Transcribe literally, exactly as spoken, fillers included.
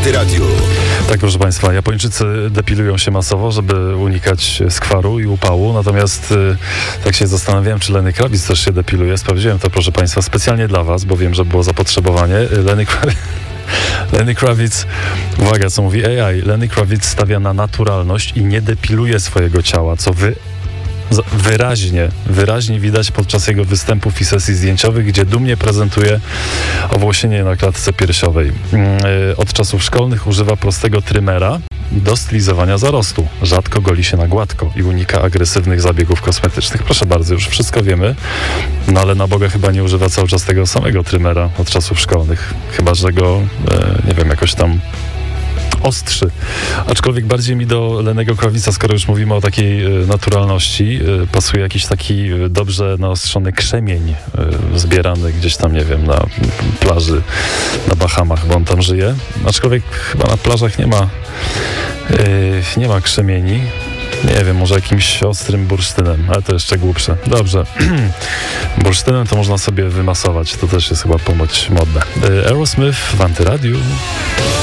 Antyradiu. Tak, proszę Państwa, Japończycy depilują się masowo, żeby unikać skwaru i upału, natomiast y, tak się zastanawiałem, czy Lenny Kravitz też się depiluje. Sprawdziłem to, proszę Państwa, specjalnie dla Was, bo wiem, że było zapotrzebowanie. Lenny Kravitz... Lenny Kravitz, uwaga, co mówi A I, Lenny Kravitz stawia na naturalność i nie depiluje swojego ciała, co wy... Wyraźnie, wyraźnie widać podczas jego występów i sesji zdjęciowych, gdzie dumnie prezentuje owłosienie na klatce piersiowej. Od czasów szkolnych używa prostego trymera do stylizowania zarostu. Rzadko goli się na gładko i unika agresywnych zabiegów kosmetycznych. Proszę bardzo, już wszystko wiemy, no ale na Boga chyba nie używa cały czas tego samego trymera od czasów szkolnych. Chyba, że go, nie wiem, jakoś tam ostrzy. Aczkolwiek bardziej mi do Lennego Kravitza, skoro już mówimy o takiej y, naturalności, y, pasuje jakiś taki y, dobrze naostrzony krzemień y, zbierany gdzieś tam, nie wiem, na plaży na Bahamach, bo on tam żyje. Aczkolwiek chyba na plażach nie ma y, nie ma krzemieni. Nie wiem, może jakimś ostrym bursztynem, ale to jeszcze głupsze. Dobrze. Bursztynem to można sobie wymasować. To też jest chyba ponoć modne. Y, Aerosmith w Antyradiu.